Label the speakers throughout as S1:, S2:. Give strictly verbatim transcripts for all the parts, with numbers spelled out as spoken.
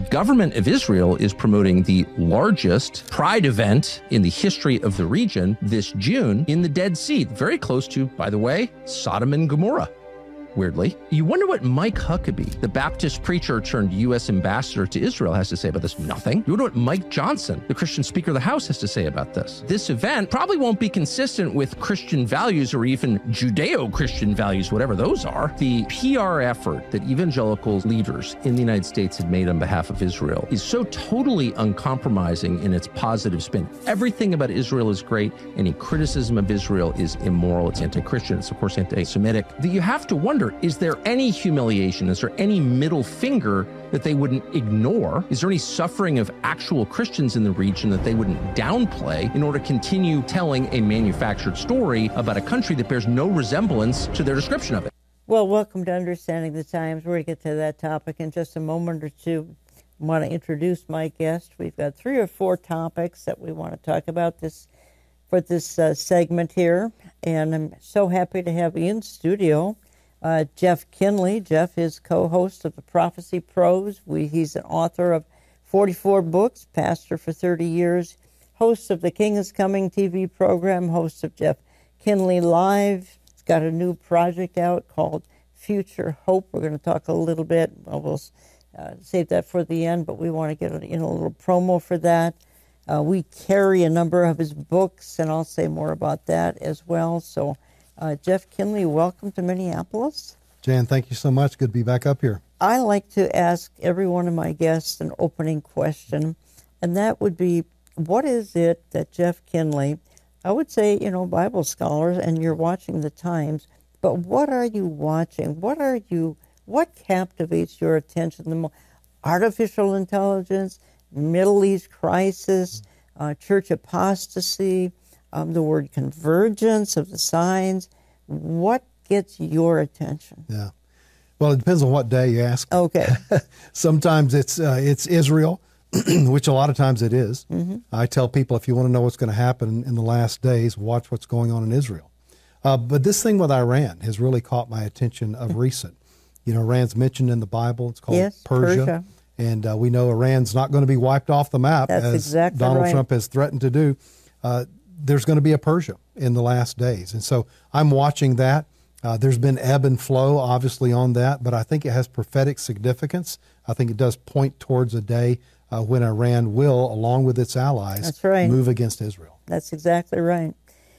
S1: government of Israel is promoting the largest pride event in the history of the region this June in the Dead Sea, very close to, by the way, Sodom and Gomorrah. Weirdly. You wonder what Mike Huckabee, the Baptist preacher turned U S ambassador to Israel, has to say about this. Nothing. You wonder what Mike Johnson, the Christian Speaker of the House, has to say about this. This event probably won't be consistent with Christian values or even Judeo-Christian values, whatever those are. The P R effort that evangelical leaders in the United States had made on behalf of Israel is so totally uncompromising in its positive spin. Everything about Israel is great. Any criticism of Israel is immoral. It's anti-Christian. It's, of course, anti-Semitic. That you have to wonder, is there any humiliation? Is there any middle finger that they wouldn't ignore? Is there any suffering of actual Christians in the region that they wouldn't downplay in order to continue telling a manufactured story about a country that bears no resemblance to their description of it?
S2: Well, welcome to Understanding the Times. We're going to get to that topic in just a moment or two. I want to introduce my guest. We've got three or four topics that we want to talk about this for this uh, segment here, and I'm so happy to have in studio Uh, Jeff Kinley. Jeff is co-host of the Prophecy Pros. We, he's an author of forty-four books, pastor for thirty years, host of the King is Coming T V program, host of Jeff Kinley Live. He's got a new project out called Future Hope. We're going to talk a little bit. Well, we'll uh, save that for the end, but we want to get in a little promo for that. Uh, we carry a number of his books, and I'll say more about that as well. So Uh, Jeff Kinley, welcome to Minneapolis.
S3: Jan, thank you so much. Good to be back up here.
S2: I like to ask every one of my guests an opening question, and that would be, what is it that Jeff Kinley, I would say, you know, Bible scholars, and you're watching the Times, but what are you watching? What are you, what captivates your attention the most? Artificial intelligence, Middle East crisis, uh, church apostasy, Um, the word convergence of the signs. What gets your attention?
S3: Yeah. Well, it depends on what day you ask.
S2: Okay.
S3: Sometimes it's uh, it's Israel, which a lot of times it is. Mm-hmm. I tell people, if you want to know what's going to happen in the last days, watch what's going on in Israel. Uh, but this thing with Iran has really caught my attention of recent. You know, Iran's mentioned in the Bible. It's called
S2: yes,
S3: Persia.
S2: Persia.
S3: And uh, we know Iran's not going to be wiped off the map,
S2: That's
S3: as
S2: exactly
S3: Donald
S2: right.
S3: Trump has threatened to do. Uh, there's going to be a Persia in the last days. And so I'm watching that. Uh, there's been ebb and flow, obviously, on that, but I think it has prophetic significance. I think it does point towards a day uh, when Iran will, along with its allies,
S2: That's right.
S3: move against Israel.
S2: That's exactly right.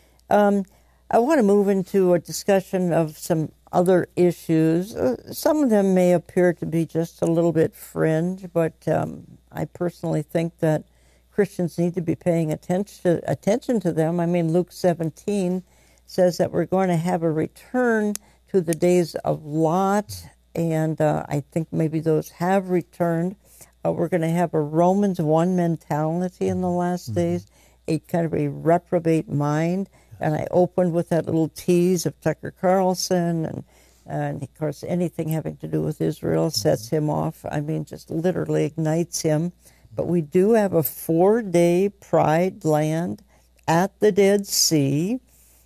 S2: Um, I want to move into a discussion of some other issues. Uh, some of them may appear to be just a little bit fringe, but um, I personally think that Christians need to be paying attention attention to them. I mean, Luke seventeen says that we're going to have a return to the days of Lot, and uh, I think maybe those have returned. Uh, we're going to have a Romans one mentality in the last mm-hmm. days, a kind of a reprobate mind. And I opened with that little tease of Tucker Carlson, and, and of course anything having to do with Israel sets him off. I mean, just literally ignites him. But we do have a four-day Pride land at the Dead Sea,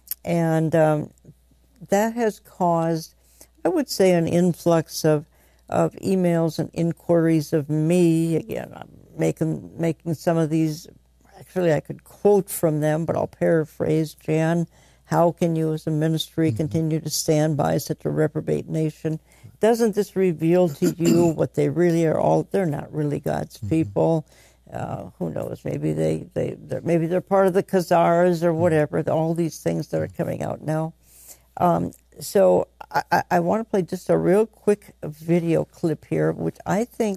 S2: and um, that has caused, I would say, an influx of, of emails and inquiries of me. Again, I'm making, making some of these, actually I could quote from them, but I'll paraphrase. Jan, how can you as a ministry mm-hmm. continue to stand by such a reprobate nation? Doesn't this reveal to you what they really are all? They're not really God's people. Uh, who knows? Maybe they, they they're, maybe they're part of the Khazars or whatever. All these things that are coming out now. Um, so I, I want to play just a real quick video clip here, which I think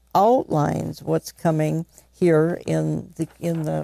S2: outlines what's coming here in the in the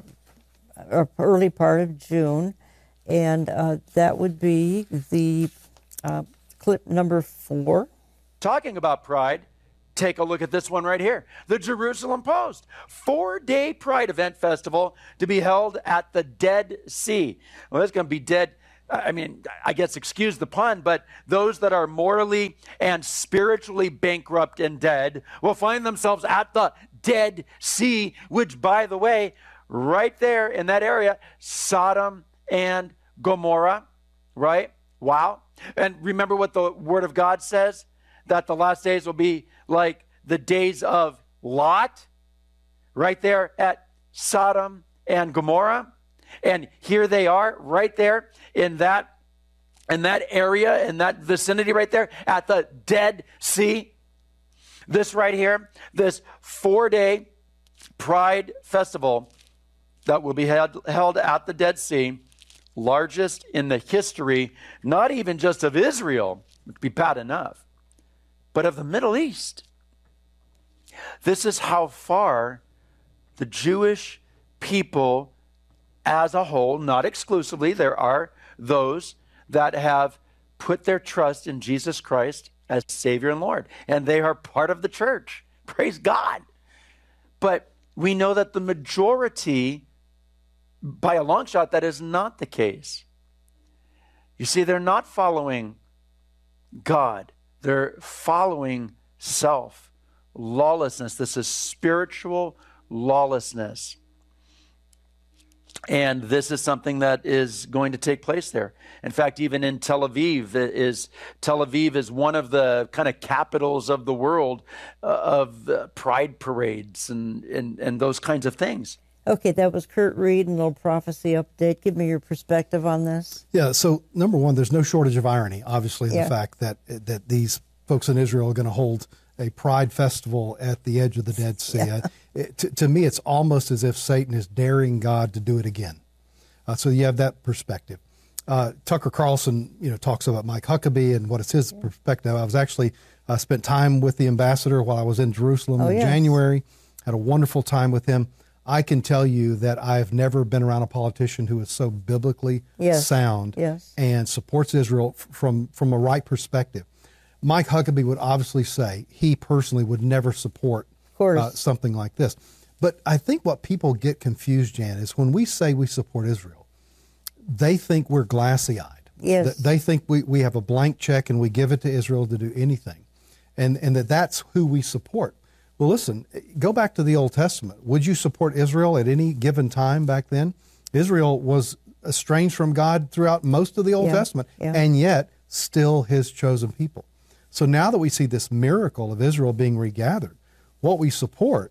S2: early part of June, and uh, that would be the uh, clip number four.
S4: Talking about pride, take a look at this one right here. The Jerusalem Post, four-day Pride event festival to be held at the Dead Sea. Well, it's going to be dead. I mean, I guess excuse the pun, but those that are morally and spiritually bankrupt and dead will find themselves at the Dead Sea, which, by the way, right there in that area, Sodom and Gomorrah, right? Wow. And remember what the Word of God says? That the last days will be like the days of Lot, right there at Sodom and Gomorrah. And here they are right there in that, in that area, in that vicinity right there at the Dead Sea. This right here, this four-day Pride Festival that will be held, held at the Dead Sea, largest in the history, not even just of Israel, which would be bad enough, but of the Middle East. This is how far the Jewish people as a whole, not exclusively, there are those that have put their trust in Jesus Christ as Savior and Lord, and they are part of the church. Praise God. But we know that the majority, by a long shot, that is not the case. You see, they're not following God. They're following self. Lawlessness. This is spiritual lawlessness. And this is something that is going to take place there. In fact, even in Tel Aviv, is Tel Aviv is one of the kind of capitals of the world uh, of uh, pride parades and, and, and those kinds of things.
S2: Okay, that was Kurt Reed, and a little prophecy update. Give me your perspective on this.
S3: Yeah, so number one, there's no shortage of irony, obviously, in
S2: yeah.
S3: the fact that that these folks in Israel are going to hold a pride festival at the edge of the Dead Sea. Yeah. Uh, it, to, to me, it's almost as if Satan is daring God to do it again. Uh, so you have that perspective. Uh, Tucker Carlson, you know, talks about Mike Huckabee and what is his yeah. perspective. I was actually uh, spent time with the ambassador while I was in Jerusalem oh, in yes. January. Had a wonderful time with him. I can tell you that I've never been around a politician who is so biblically
S2: yes.
S3: sound
S2: yes.
S3: and supports Israel f- from from a right perspective. Mike Huckabee would obviously say he personally would never support uh, something like this. But I think what people get confused, Jan, is when we say we support Israel, they think we're glassy-eyed.
S2: Yes.
S3: They think we, we have a blank check and we give it to Israel to do anything, and, and that that's who we support. Well, listen, go back to the Old Testament. Would you support Israel at any given time back then? Israel was estranged from God throughout most of the Old
S2: yeah.
S3: Testament,
S2: yeah.
S3: and yet still his chosen people. So now that we see this miracle of Israel being regathered, what we support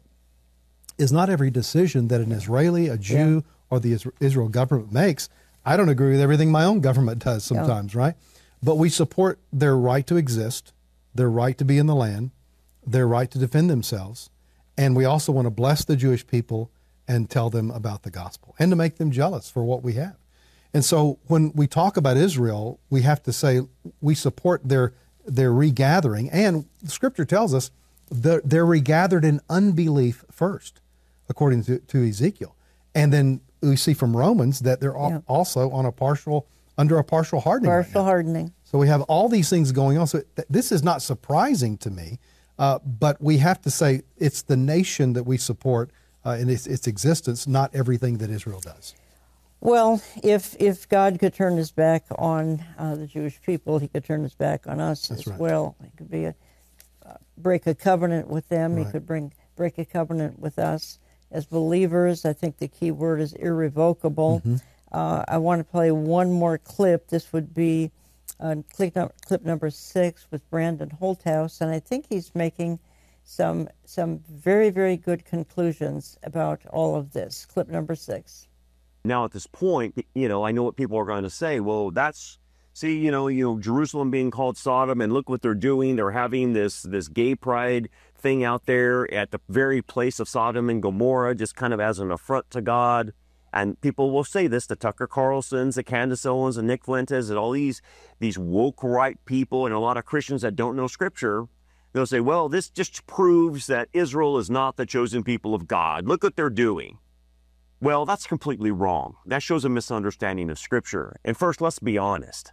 S3: is not every decision that an Israeli, a Jew, yeah. or the Israel government makes. I don't agree with everything my own government does sometimes, yeah. right? But we support their right to exist, their right to be in the land, their right to defend themselves, and we also want to bless the Jewish people and tell them about the gospel and to make them jealous for what we have. And so when we talk about Israel, we have to say we support their their regathering, and Scripture tells us they're, they're regathered in unbelief first, according to, to Ezekiel. And then we see from Romans that they're yeah. also on a partial under a partial hardening.
S2: Partial
S3: right
S2: hardening.
S3: So we have all these things going on. So th- this is not surprising to me. Uh, but we have to say it's the nation that we support uh, in its, its existence, not everything that Israel does.
S2: Well, if if God could turn his back on uh, the Jewish people, he could turn his back on us
S3: That's
S2: as
S3: right.
S2: well. He could be a, uh, break a covenant with them.
S3: Right.
S2: He could bring break a covenant with us as believers. I think the key word is irrevocable.
S3: Mm-hmm.
S2: Uh, I want to play one more clip. This would be Uh, clip, no, clip number six with Brandon Holthouse, and I think he's making some some very, very good conclusions about all of this. Clip number six.
S5: Now, at this point, you know, I know what people are going to say. Well, that's, see, you know, you know, Jerusalem being called Sodom, and look what they're doing. They're having this this gay pride thing out there at the very place of Sodom and Gomorrah, just kind of as an affront to God. And people will say this, the Tucker Carlsons, the Candace Owens, and Nick Fuentes, and all these these woke right people, and a lot of Christians that don't know Scripture. They'll say, well, this just proves that Israel is not the chosen people of God. Look what they're doing. Well, that's completely wrong. That shows a misunderstanding of Scripture. And first, let's be honest.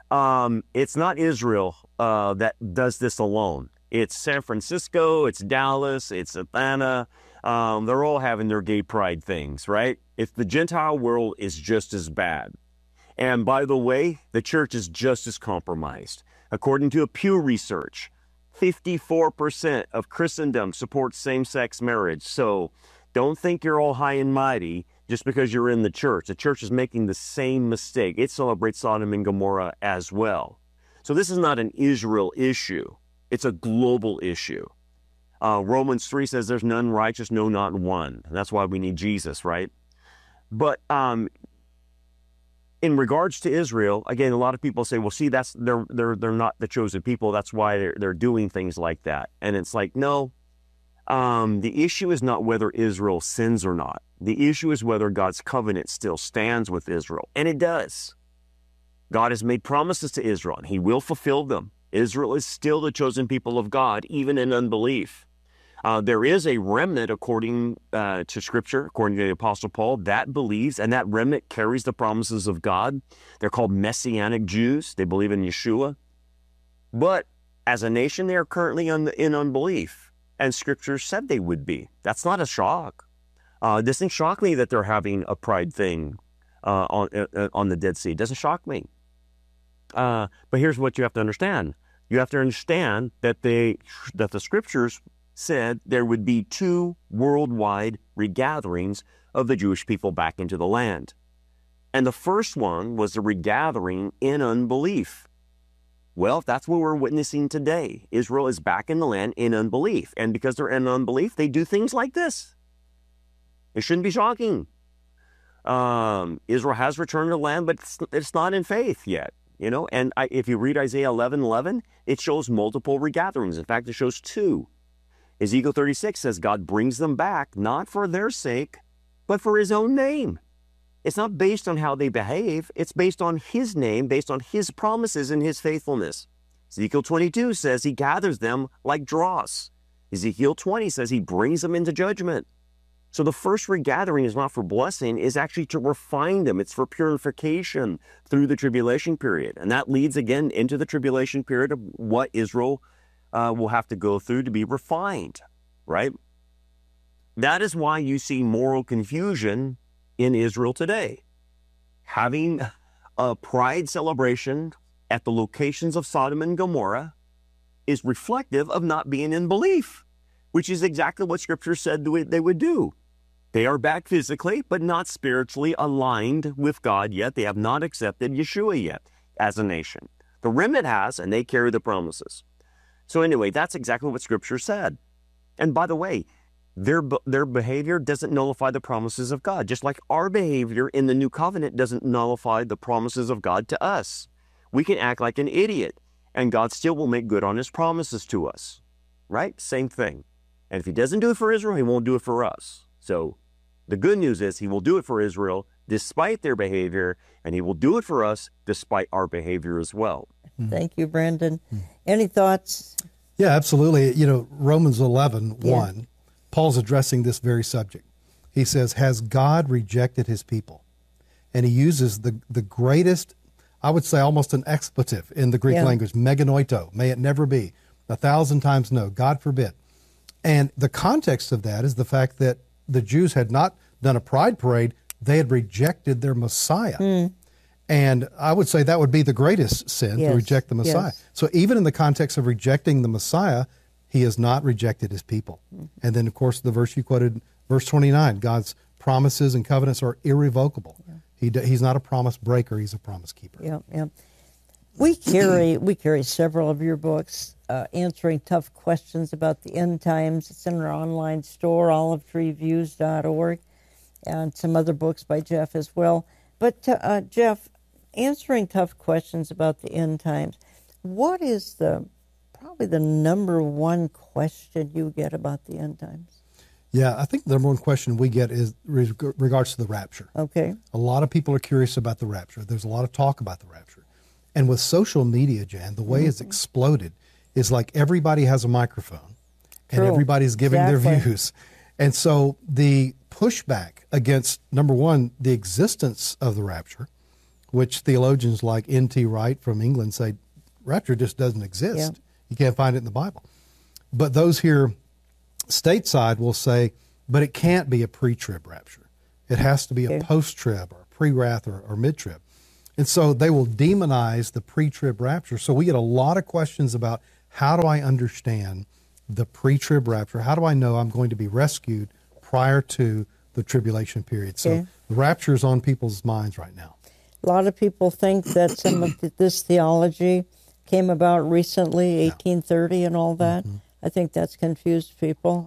S5: Um, it's not Israel uh, that does this alone. It's San Francisco, it's Dallas, it's Atlanta. Um, they're all having their gay pride things, right? If the Gentile world is just as bad. And by the way, the church is just as compromised. According to a Pew Research, fifty-four percent of Christendom supports same-sex marriage. So don't think you're all high and mighty just because you're in the church. The church is making the same mistake. It celebrates Sodom and Gomorrah as well. So this is not an Israel issue. It's a global issue. Uh, Romans three says there's none righteous, no, not one. And that's why we need Jesus, right? But um, in regards to Israel, again, a lot of people say, well, see, that's they're they're they're not the chosen people. That's why they're they're doing things like that. And it's like, no, um, the issue is not whether Israel sins or not. The issue is whether God's covenant still stands with Israel. And it does. God has made promises to Israel, and he will fulfill them. Israel is still the chosen people of God, even in unbelief. Uh, there is a remnant, according uh, to Scripture, according to the Apostle Paul, that believes, and that remnant carries the promises of God. They're called Messianic Jews. They believe in Yeshua. But as a nation, they are currently un- in unbelief, and Scripture said they would be. That's not a shock. Uh, it doesn't shock me that they're having a pride thing uh, on uh, on the Dead Sea. It doesn't shock me. Uh, but here's what you have to understand. You have to understand that they that the Scriptures said there would be two worldwide regatherings of the Jewish people back into the land. And the first one was the regathering in unbelief. Well, if that's what we're witnessing today, Israel is back in the land in unbelief. And because they're in unbelief, they do things like this. It shouldn't be shocking. Um, Israel has returned to the land, but it's, it's not in faith yet. You know, and I, if you read Isaiah eleven eleven, it shows multiple regatherings. In fact, it shows two. Ezekiel thirty-six says God brings them back, not for their sake, but for his own name. It's not based on how they behave. It's based on his name, based on his promises and his faithfulness. Ezekiel twenty-two says he gathers them like dross. Ezekiel twenty says he brings them into judgment. So the first regathering is not for blessing, is actually to refine them. It's for purification through the tribulation period. And that leads again into the tribulation period of what Israel uh, will have to go through to be refined, right? That is why you see moral confusion in Israel today. Having a pride celebration at the locations of Sodom and Gomorrah is reflective of not being in belief, which is exactly what Scripture said they would do. They are back physically, but not spiritually aligned with God yet. They have not accepted Yeshua yet as a nation. The remnant has, and they carry the promises. So anyway, that's exactly what Scripture said. And by the way, their, their behavior doesn't nullify the promises of God, just like our behavior in the new covenant doesn't nullify the promises of God to us. We can act like an idiot, and God still will make good on his promises to us, right? Same thing. And if he doesn't do it for Israel, he won't do it for us. So the good news is he will do it for Israel despite their behavior, and he will do it for us despite our behavior as well.
S2: Thank you, Brandon. Any thoughts?
S3: Yeah, absolutely. You know, Romans eleven one, yeah. Paul's addressing this very subject. He says, has God rejected his people? And he uses the, the greatest, I would say almost an expletive in the Greek yeah. language, meganoito, may it never be. A thousand times no, God forbid. And the context of that is the fact that the Jews had not done a pride parade. They had rejected their Messiah. Mm. And I would say that would be the greatest sin, yes. to reject the Messiah. Yes. So even in the context of rejecting the Messiah, he has not rejected his people. Mm-hmm. And then, of course, the verse you quoted, verse twenty-nine, God's promises and covenants are irrevocable. Yeah. He He's not a promise breaker. He's a promise keeper.
S2: Yeah, yeah. We carry, we carry several of your books, uh, answering tough questions about the end times. It's in our online store, olive tree views dot org, and some other books by Jeff as well. But, uh, Jeff, answering tough questions about the end times, what is the probably the number one question you get about the end times?
S3: Yeah, I think the number one question we get is reg- regards to the rapture.
S2: Okay.
S3: A lot of people are curious about the rapture. There's a lot of talk about the rapture. And with social media, Jan, the way mm-hmm. it's exploded is like everybody has a microphone. True. And everybody's giving exactly. their views. And so the pushback against, number one, the existence of the rapture, which theologians like N T Wright from England say, rapture just doesn't exist. Yeah. You can't find it in the Bible. But those here stateside will say, but it can't be a pre-trib rapture. It has to be okay. a post-trib or pre-wrath or, or mid-trib. And so they will demonize the pre-trib rapture. So we get a lot of questions about how do I understand the pre-trib rapture? How do I know I'm going to be rescued prior to the tribulation period? So okay. the rapture is on people's minds right now.
S2: A lot of people think that some of this theology came about recently, eighteen thirty and all that. Mm-hmm. I think that's confused people.